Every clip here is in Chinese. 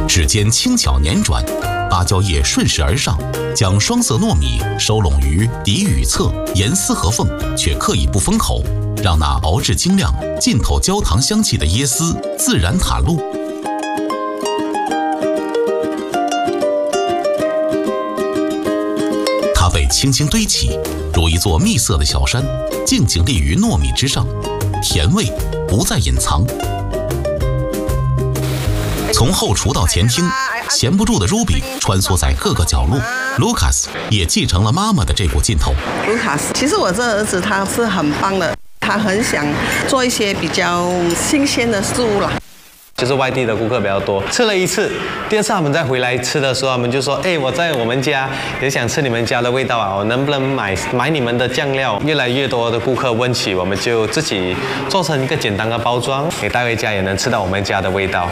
指尖轻巧捻转，芭蕉叶顺势而上，将双色糯米收拢于底与侧，严丝合缝，却刻意不封口，让那熬制精亮、浸透焦糖香气的椰丝自然袒露。它被轻轻堆起，如一座蜜色的小山，静静立于糯米之上，甜味不再隐藏。从后厨到前厅，闲不住的 Ruby 穿梭在各个角落。Lucas 也继承了妈妈的这股劲头。 Lucas， 其实我这儿子他是很棒的，他很想做一些比较新鲜的事物啦。 就是外地的顾客比较多，吃了一次，第二次他们再回来吃的时候，他们就说：“哎，我在我们家也想吃你们家的味道啊，我能不能买你们的酱料？”越来越多的顾客问起，我们就自己做成一个简单的包装，给带回家也能吃到我们家的味道。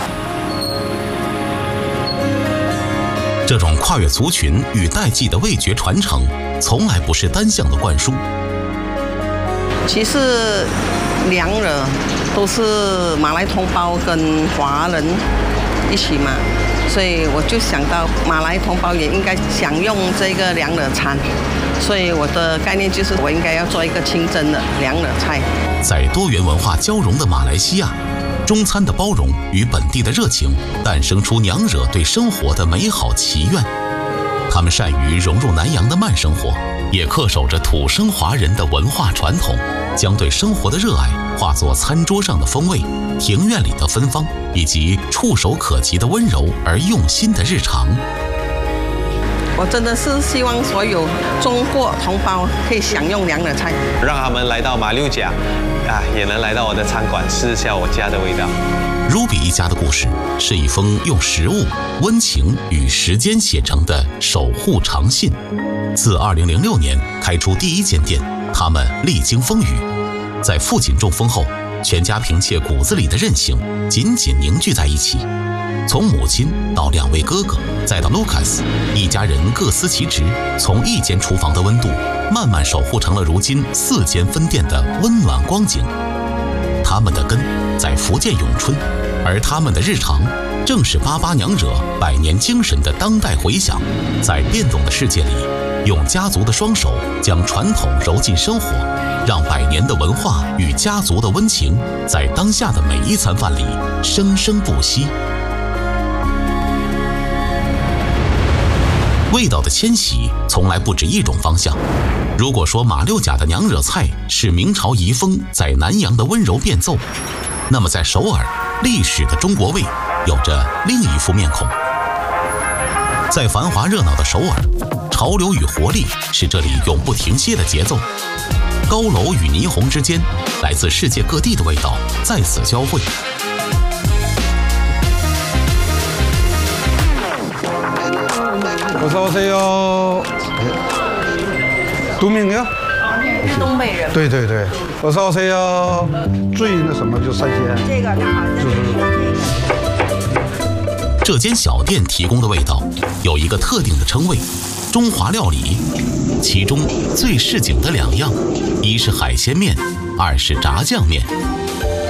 这种跨越族群与代际的味觉传承，从来不是单向的灌输。 其实两惹都是马来同胞跟华人一起嘛，所以我就想到马来同胞也应该享用这个两惹餐，所以我的概念就是我应该要做一个清真的两惹菜。 在多元文化交融的马来西亚，中餐的包容与本地的热情，诞生出娘惹对生活的美好祈愿。他们善于融入南洋的慢生活，也恪守着土生华人的文化传统，将对生活的热爱化作餐桌上的风味、庭院里的芬芳，以及触手可及的温柔而用心的日常。 我真的是希望所有中国同胞可以享用两惹菜， 让他们来到马六甲也能来到我的餐馆试一下我家的味道。 Ruby 一家的故事是一封用食物、温情与时间写成的守护长信。自2006年开出第一间店，他们历经风雨，在父亲中风后，全家凭借骨子里的韧性，紧紧凝聚在一起。从母亲到2位哥哥，再到 Lucas， 一家人各司其职，从一间厨房的温度，慢慢守护成了如今4间分店的温暖光景。他们的根在福建永春，而他们的日常正是88娘惹百年精神的当代回响。在变动的世界里，用家族的双手将传统揉进生活，让100年的文化与家族的温情在当下的每一餐饭里生生不息。味道的迁徙从来不止一种方向。如果说马六甲的娘惹菜是明朝遗风在南洋的温柔变奏，那么在首尔，历史的中国味有着另一副面孔。在繁华热闹的首尔，潮流与活力是这里永不停歇的节奏。高楼与霓虹之间，来自世界各地的味道在此交汇。 어서오세요. 두 명이요? 东北人。 对对对， 어서오세요. 最那什么就3鲜。 这个这间小店提供的味道有一个特定的称谓——中华料理。其中最市井的2样，一是海鲜面，2是炸酱面。